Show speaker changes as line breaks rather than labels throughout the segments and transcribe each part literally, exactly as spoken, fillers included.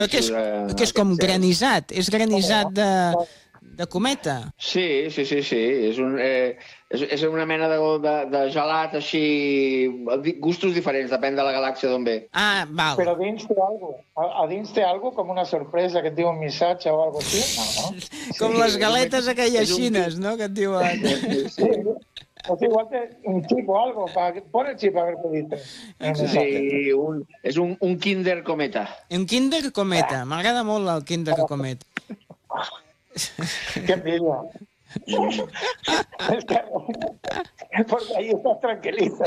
Que és, que és com granissat, és granissat de, de cometa.
Sí, sí, sí, sí. És, un, eh, és, és una mena de, de, de gelat així, gustos diferents, depèn de la galàxia d'on ve.
Ah, val.
Però dins té alguna cosa, a dins té alguna com una sorpresa que et diu un missatge o alguna cosa així, no? no?
Com sí, les galetes aquelles xines, no?, que et diuen...
Sí, o sigui, igual té un xip o algo, pon el xip a ver què dice.
Sí, un, és un, un Kinder Cometa.
Un Kinder Cometa, m'agrada molt el Kinder Cometa.
Que envidia. Es que, porque ahí estás tranquil·lita.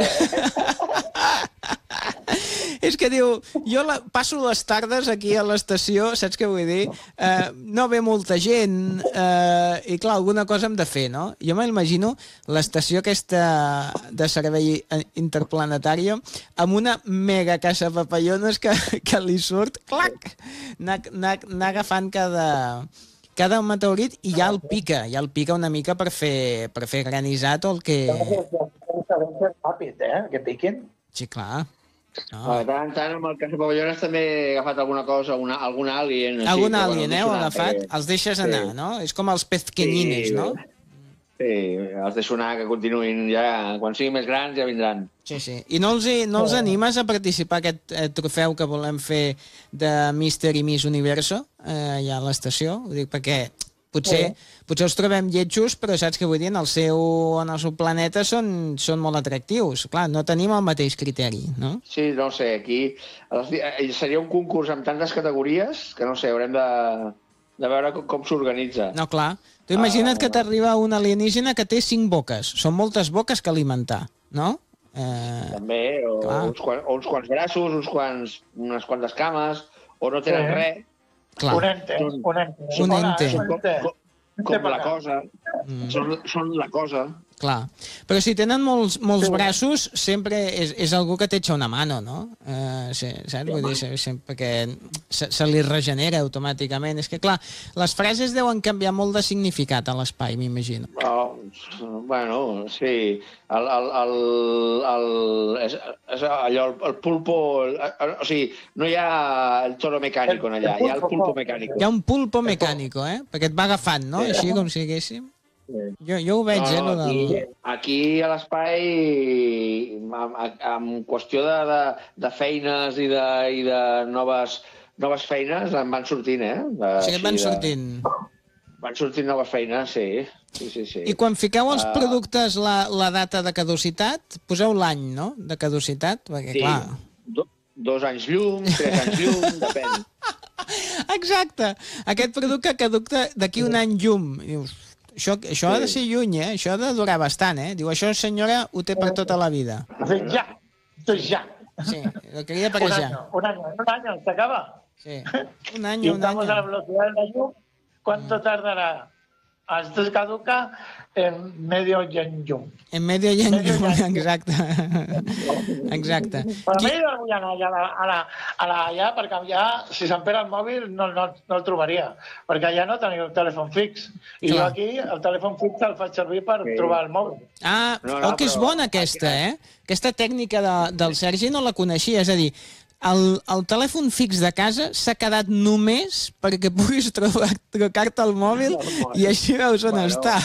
És que diu, jo la, passo les tardes aquí a l'estació, saps què vull dir? Eh, no ve molta gent eh, i clar, alguna cosa hem de fer, no? Jo m'imagino l'estació aquesta de servei interplanetari amb una mega caixa de papallones que, que li surt, clac, anar agafant cada... cada meteorit i ja el pica, ja el pica una mica per fer, per fer granissat o el que...
Ràpid, eh, que piquin.
Sí, clar.
No. De tant en tant, amb el cas de pavillones també he agafat alguna cosa, una, algun alien.
Algun així, alien, eh, heu agafat? Que... Els deixes sí. anar, no? És com els pezqueñines, sí, no?
Sí, els deixo anar, que continuïn ja, quan siguin més grans ja vindran.
Sí, sí. I no els, no els animes a participar a aquest eh, trofeu que volem fer de Mister i Miss Universo eh, allà a l'estació? Ho dic perquè potser, sí. potser els trobem lletjos, però saps què vull dir? En el seu, en el seu planeta són, són molt atractius. Clar, no tenim el mateix criteri, no?
Sí, no sé, aquí seria un concurs amb tantes categories que no sé, haurem de, de veure com, com s'organitza.
No, clar. Tu imagina't uh, que t'arriba un alienígena que té cinc boques. Són moltes boques que alimentar, no?
Eh, També, o uns, quants, o uns quants braços, uns quants, unes quantes cames, o no tenen sí. res.
Clar.
Un ente,
són,
un ente.
Un ente.
Com, com, com, com la cosa. Mm. Són, són la cosa.
Clar. Però si tenen molts, molts sí. braços, sempre és, és algú que t'echa una mano, no? Eh, sí, saps? Vull dir, sempre que se, se li regenera automàticament. És que, clar, les frases deuen canviar molt de significat a l'espai, m'imagino.
Oh, bueno, sí. El, el, el, el, és, és allò, el, el pulpo... El, el, o sigui, no hi ha el toro mecànico allà, hi ha el pulpo mecànico.
Hi ha un pulpo mecànico, eh? Perquè et va agafant, no? Així com si haguéssim... Jo, jo ho veig, no, no,
eh? Aquí, del... aquí a l'espai, en qüestió de, de, de feines i de, i de noves, noves feines, en van sortint, eh? De,
sí, van sortint.
De... Van sortint noves feines, sí. sí, sí, sí.
I quan fiqueu als uh... productes la, la data de caducitat, poseu l'any, no?, de caducitat, perquè,
sí.
clar...
Do, dos anys llum, tres anys llum, depèn.
Exacte. Aquest producte caduca d'aquí un any llum. Dius... Això, això sí. ha de ser lluny, eh? Això ha de durar bastant, eh? Diu, això, senyora, ho té per tota la vida.
Ja, ja.
Sí, lo quería para
un
allá.
Año, un año, un año, se acaba.
Sí, un año,
y
un
estamos
año.
a la velocidad de la luz. ¿Cuánto mm. tardará? Esto caduca en medio yen yum.
En medio yen yum, exacte. Exacte.
Però a mi no vull anar allà, a la, a la, allà, perquè allà, si se'm perd el mòbil, no, no, no el trobaria. Perquè allà no teniu el telèfon fix. I Clar. jo aquí, el telèfon fix el faig servir per sí. trobar el mòbil.
Ah, no, no, oh, que és bona aquesta, eh? Aquesta tècnica de, del Sergi no la coneixia. És a dir, el, el telèfon fix de casa s'ha quedat només perquè puguis trucar-te al mòbil i així veus on bueno. està.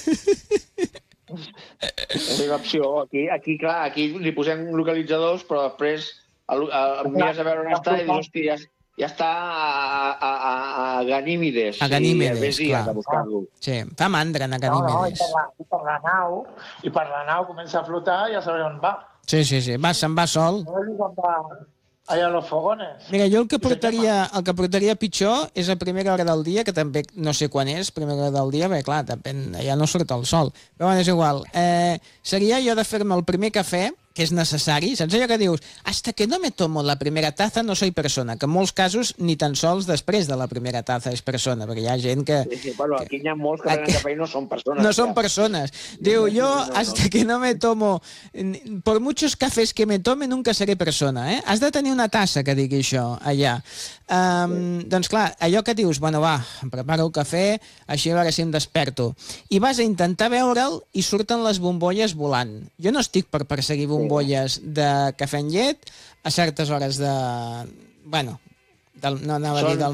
És una opció. Aquí, aquí, clar, aquí li posem localitzadors, però després el, el, mires a veure on està i dius, hosti, ja, ja està a, a, a, a Ganímedes.
A Ganímedes,
sí,
clar.
A buscar-lo.
Sí, fa mandra anar a Ganímedes.
No, no, i per, la, i per la nau, i per la nau comença a flotar i ja sabré on va.
Sí, sí, sí, va, se'n va sol.
Allà a los fogones.
Mira, jo el que portaria, el que portaria pitjor és a primera hora del dia, que també no sé quan és, primera hora del dia, perquè clar, depèn, ja no surt el sol. Però bueno, és igual. Eh, seria jo de fer-me el primer cafè, que és necessari, saps allò que dius hasta que no me tomo la primera taza no soy persona, que en molts casos ni tan sols després de la primera taza és persona, perquè hi ha gent que...
Sí, sí, bueno, aquí hi ha molts que prenen cafè i no són persones.
No són persones. Diu, jo hasta que no me tomo, por muchos cafés que me tome nunca seré persona, eh? Has de tenir una tassa que digui això allà. Um, sí. Doncs clar, allò que dius, bueno va, em preparo el cafè, així a veure si em desperto. I vas a intentar veure'l i surten les bombolles volant. Jo no estic per perseguir bombolles de cafè en llet a certes hores de... Bueno, Del, no, anava Són... a dir del